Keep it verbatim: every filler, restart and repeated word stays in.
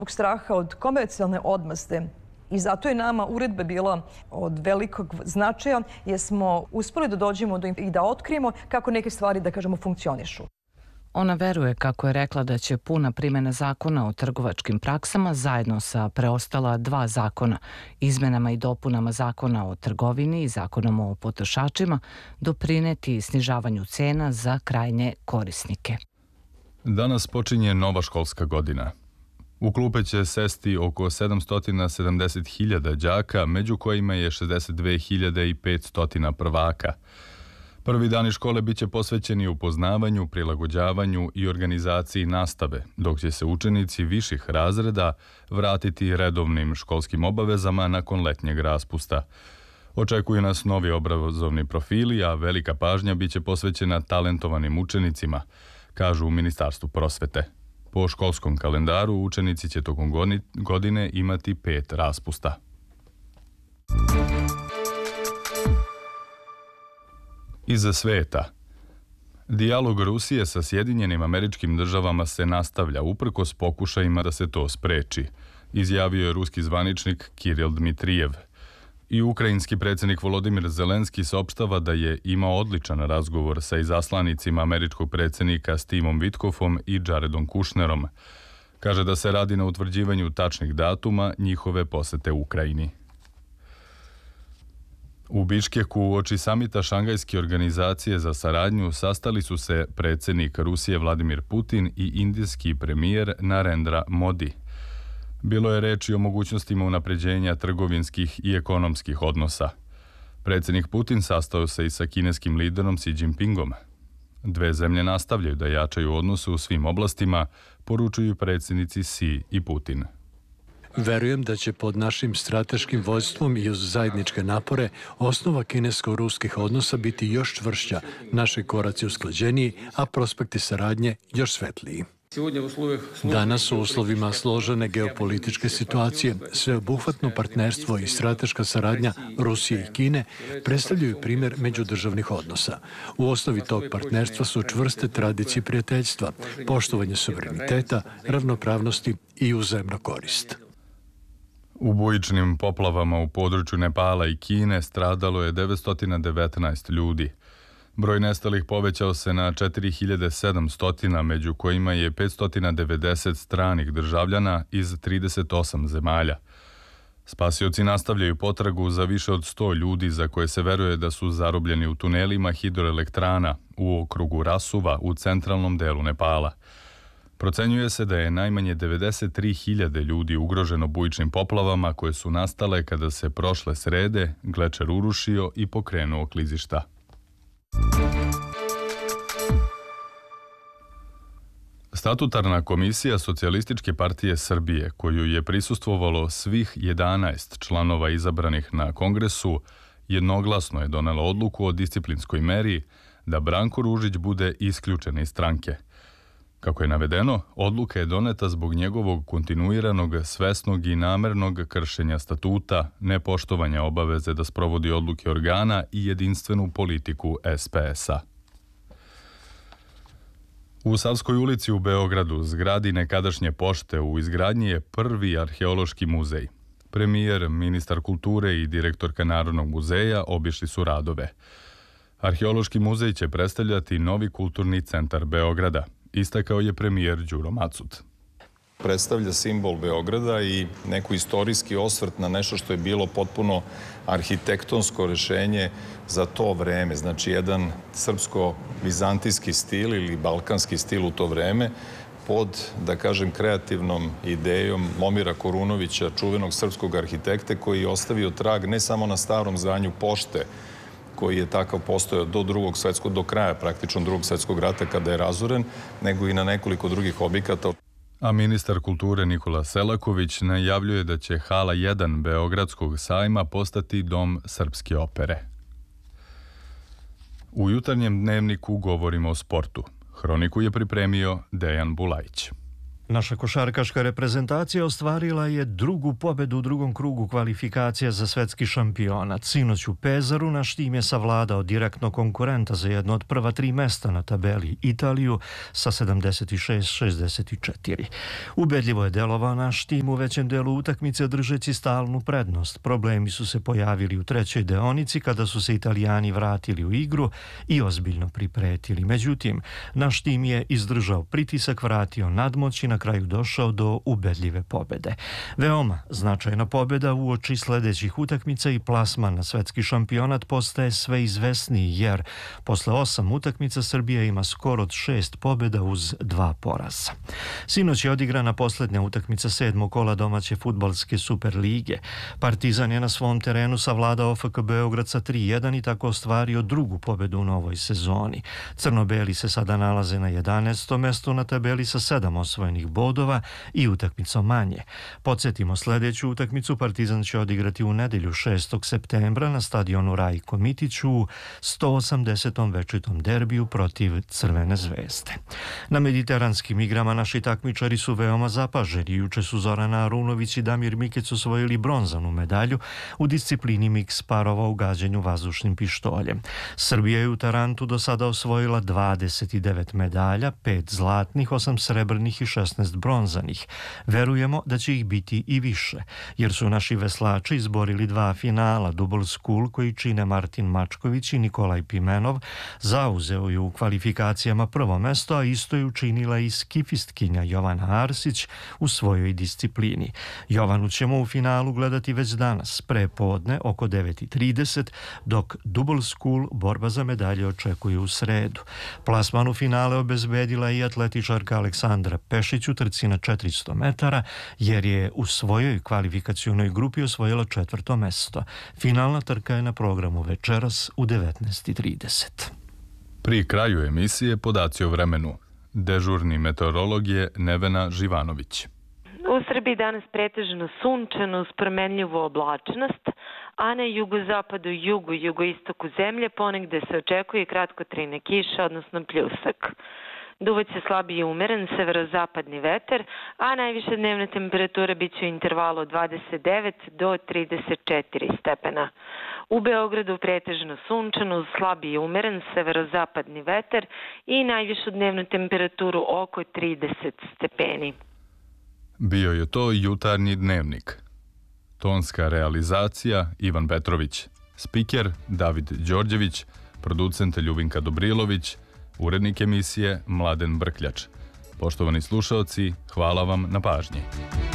straha od komercijalne odmazde. I zato je nama uredba bila od velikog značaja, jer smo uspeli da dođemo do i da otkrijemo kako neke stvari, da kažemo, funkcionišu. Ona veruje, kako je rekla, da će puna primjena zakona o trgovačkim praksama zajedno sa preostala dva zakona, izmenama i dopunama zakona o trgovini i zakonom o potrošačima, doprineti snižavanju cena za krajnje korisnike. Danas počinje nova školska godina. U klupe će sesti oko sedamsto sedamdeset hiljada đaka, među kojima je šezdeset dve hiljade petsto prvaka. Prvi dani škole biće posvećeni upoznavanju, prilagođavanju i organizaciji nastave, dok će se učenici viših razreda vratiti redovnim školskim obavezama nakon letnjeg raspusta. Očekuju nas novi obrazovni profili, a velika pažnja biće posvećena talentovanim učenicima, kažu u Ministarstvu prosvete. Po školskom kalendaru učenici će tokom godine imati pet raspusta. Iza sveta. Dijalog Rusije sa Sjedinjenim Američkim Državama se nastavlja uprkos pokušajima da se to spreči, izjavio je ruski zvaničnik Kiril Dmitrijev. I ukrajinski predsjednik Volodimir Zelenski saopštava da je imao odličan razgovor sa izaslanicima američkog predsjednika Stevom Witkofom i Jaredom Kushnerom. Kaže da se radi na utvrđivanju tačnih datuma njihove posete Ukrajini. U Biškeku uoči samita Šangajske organizacije za saradnju sastali su se predsjednik Rusije Vladimir Putin i indijski premijer Narendra Modi. Bilo je reči o mogućnostima unapređenja trgovinskih i ekonomskih odnosa. Predsjednik Putin sastao se i sa kineskim liderom Xi Jinpingom. Dve zemlje nastavljaju da jačaju odnose u svim oblastima, poručuju predsjednici Xi i Putin. Verujem da će pod našim strateškim vođstvom i uz zajedničke napore osnova kinesko-ruskih odnosa biti još čvršća, naši koraci usklađeniji, a prospekti saradnje još svetliji. Danas u uslovima složene geopolitičke situacije, sveobuhvatno partnerstvo i strateška saradnja Rusije i Kine predstavljaju primjer međudržavnih odnosa. U osnovi tog partnerstva su čvrste tradicije prijateljstva, poštovanje suvereniteta, ravnopravnosti i uzajamna korist. U bujičnim poplavama u području Nepala i Kine stradalo je devetsto devetnaest ljudi. Broj nestalih povećao se na četiri hiljade sedamsto, među kojima je petsto devedeset stranih državljana iz trideset osam zemalja. Spasioci nastavljaju potragu za više od sto ljudi za koje se veruje da su zarobljeni u tunelima hidroelektrana u okrugu Rasuva u centralnom delu Nepala. Procenjuje se da je najmanje devedeset tri hiljade ljudi ugroženo bujičnim poplavama koje su nastale kada se prošle srede glečer urušio i pokrenuo klizišta. Statutarna komisija Socijalističke partije Srbije, koju je prisustvovalo svih jedanaest članova izabranih na kongresu, jednoglasno je donela odluku o disciplinskoj meri da Branko Ružić bude isključen iz stranke. Kako je navedeno, odluka je doneta zbog njegovog kontinuiranog, svesnog i namernog kršenja statuta, nepoštovanja obaveze da sprovodi odluke organa i jedinstvenu politiku S P S-a. U Savskoj ulici u Beogradu, zgradi nekadašnje pošte, u izgradnji je prvi arheološki muzej. Premijer, ministar kulture i direktorka Narodnog muzeja obišli su radove. Arheološki muzej će predstavljati novi kulturni centar Beograda, istakao je premijer Đuro Macut. Predstavlja simbol Beograda i neku istorijski osvrt na nešto što je bilo potpuno arhitektonsko rešenje za to vreme. Znači, jedan srpsko-vizantijski stil ili balkanski stil u to vreme pod, da kažem, kreativnom idejom Momira Korunovića, čuvenog srpskog arhitekte, koji je ostavio trag ne samo na starom zdanju pošte, koji je takav postojao do drugog svetskog, do kraja praktično drugog svetskog rata kada je razoren, nego i na nekoliko drugih objekata. A ministar kulture Nikola Selaković najavljuje da će hala jedan Beogradskog sajma postati dom srpske opere. U jutarnjem dnevniku govorimo o sportu. Hroniku je pripremio Dejan Bulajić. Naša košarkaška reprezentacija ostvarila je drugu pobedu u drugom krugu kvalifikacija za svetski šampionat. Sinoć u Pezaru naš tim je savladao direktno konkurenta za jedno od prva tri mesta na tabeli, Italiju, sa sedamdeset šest šezdeset četiri. Ubedljivo je delovao naš tim u većem delu utakmice držeći stalnu prednost. Problemi su se pojavili u trećoj deonici kada su se Italijani vratili u igru i ozbiljno pripretili. Međutim, naš tim je izdržao pritisak, vratio nadmoć i na kraju došao do ubedljive pobede. Veoma značajna pobeda uoči sledećih utakmica i plasman na svetski šampionat postaje sve izvesniji, jer posle osam utakmica Srbija ima skor od šest pobeda uz dva poraza. Sinoć je odigrana poslednja utakmica sedmog kola domaće fudbalske Super lige. Partizan je na svom terenu savladao F K Beograd sa tri jedan i tako ostvario drugu pobedu u novoj sezoni. Crno-beli se sada nalaze na jedanaestom mestu na tabeli sa sedam osvojenih bodova i utakmicom manje. Podsjetimo, sledeću utakmicu Partizan će odigrati u nedelju šestog septembra na stadionu Rajko Mitić u sto osamdesetom večitom derbiju protiv Crvene zvezde. Na mediteranskim igrama naši takmičari su veoma zapaženi. Juče su Zorana Arunović i Damir Mikec osvojili bronzanu medalju u disciplini miks parova u gađanju vazdušnim pištoljem. Srbija je u Tarantu do sada osvojila dvadeset devet medalja, pet zlatnih, osam srebrnih i šesnaest bronzanih. Verujemo da će ih biti i više, jer su naši veslači izborili dva finala. Double School, koji čine Martin Mačković i Nikolaj Pimenov, zauzeo je u kvalifikacijama prvo mesto, a isto je učinila i skifistkinja Jovana Arsić u svojoj disciplini. Jovanu ćemo u finalu gledati već danas, pre podne, oko devet i trideset, dok Double School borba za medalje očekuje u sredu. Plasman u finale obezbedila i atletičarka Aleksandra Pešić u trci na četiristo metara, jer je u svojoj kvalifikacionoj grupi osvojila četvrto mesto. Finalna trka je na programu večeras u devetnaest i trideset. Pri kraju emisije podaci o vremenu. Dežurni meteorolog je Nevena Živanović. U Srbiji danas pretežno sunčano uz promenljivu oblačnost, a na jugozapadu, jugu, jugoistoku zemlje ponegde se očekuje kratkotrajna kiša, odnosno pljusak. Duvaće slabiji i umeren severozapadni vetar, a najviša dnevna temperatura bit će u intervalu od dvadeset devet do trideset četiri stepena. U Beogradu pretežno sunčano uz slabiji i umeren severozapadni vetar i najvišu dnevnu temperaturu oko trideset stepeni. Bio je to Jutarnji dnevnik. Tonska realizacija Ivan Petrović, spiker David Đorđević, producent Ljubinka Dobrilović, urednik emisije Mladen Brkljač. Poštovani slušaoci, hvala vam na pažnji.